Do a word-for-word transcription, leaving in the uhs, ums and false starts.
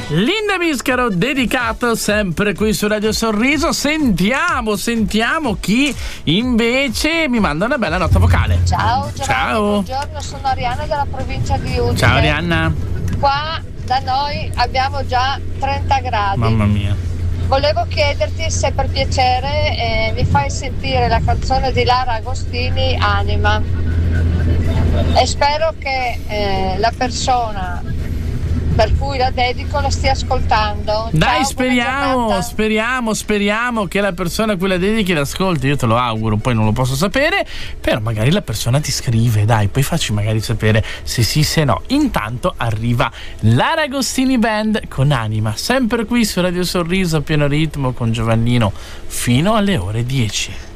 Linda Biscaro, dedicato sempre qui su Radio Sorriso. Sentiamo, sentiamo chi invece mi manda una bella nota vocale. Ciao Giovanni, Ciao. buongiorno, sono Arianna della provincia di Udine. Ciao Arianna. Qua da noi abbiamo già trenta gradi. Mamma mia. Volevo chiederti se per piacere eh, mi fai sentire la canzone di Lara Agostini, Anima. E spero che eh, la persona per cui la dedico la stia ascoltando. Dai, Ciao, speriamo, speriamo, speriamo che la persona a cui la dedichi l'ascolti. Io te lo auguro, poi non lo posso sapere, però magari la persona ti scrive, dai, poi facci magari sapere se sì, se no. Intanto arriva Lara Agostini Band con Anima, sempre qui su Radio Sorriso a pieno ritmo con Giovannino fino alle ore dieci.